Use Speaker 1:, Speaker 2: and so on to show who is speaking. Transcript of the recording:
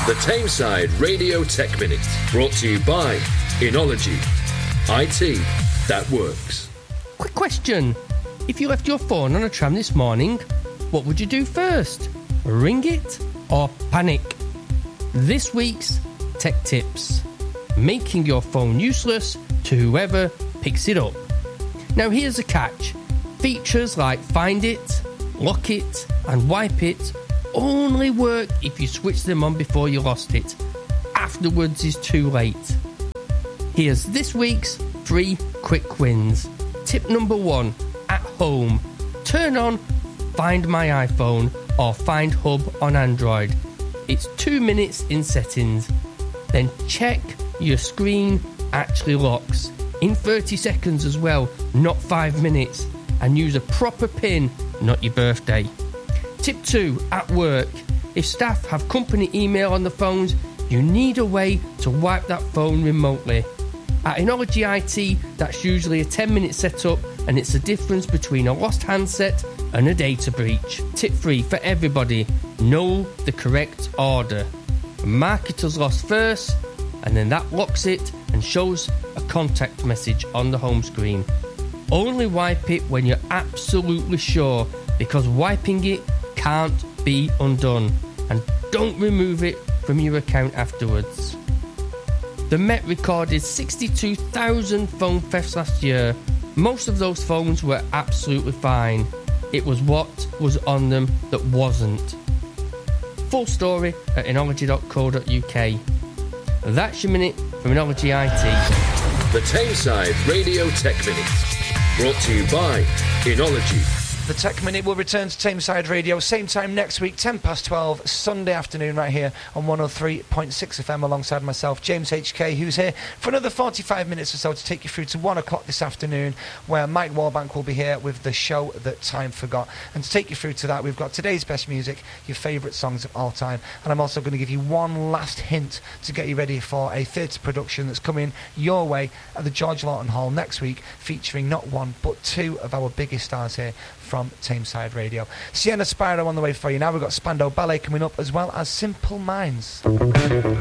Speaker 1: The Tameside Radio Tech Minute, brought to you by Enology. IT that works.
Speaker 2: Quick question. If you left your phone on a tram this morning, what would you do first? Ring it or panic? This week's Tech Tips. Making your phone useless to whoever picks it up. Now here's a catch. Features like Find It, Lock It and Wipe It only work if you switch them on before you lost it. Afterwards is too late. Here's this week's 3 quick wins. Tip number 1, at home. Turn on Find My iPhone or Find Hub on Android. It's 2 minutes in settings. Then check your screen actually locks. In 30 seconds as well, not 5 minutes. And use a proper PIN, not your birthday. Tip 2, at work. If staff have company email on the phones, you need a way to wipe that phone remotely. At Enology IT, that's usually a 10-minute setup, and it's the difference between a lost handset and a data breach. Tip 3, for everybody, know the correct order. Mark it as lost first, and then that locks it and shows a contact message on the home screen. Only wipe it when you're absolutely sure, because wiping it can't be undone. And don't remove it from your account afterwards. The Met recorded 62,000 phone thefts last year. Most of those phones were absolutely fine. It was what was on them that wasn't. Full story at enology.co.uk. That's your minute from Enology IT.
Speaker 1: The Tameside Radio Tech Minute, brought to you by Enology.
Speaker 3: The Tech Minute will return to Tameside Radio same time next week, 12:10, Sunday afternoon, right here on 103.6 FM, alongside myself, James HK, who's here for another 45 minutes or so to take you through to 1 o'clock this afternoon, where Mike Warbank will be here with the show that time forgot. And to take you through to that, we've got today's best music, your favourite songs of all time, and I'm also going to give you one last hint to get you ready for a theatre production that's coming your way at the George Lawton Hall next week, featuring not one but 2 of our biggest stars here from Tameside Radio. Sienna Spiro on the way for you now. We've got Spandau Ballet coming up, as well as Simple Minds.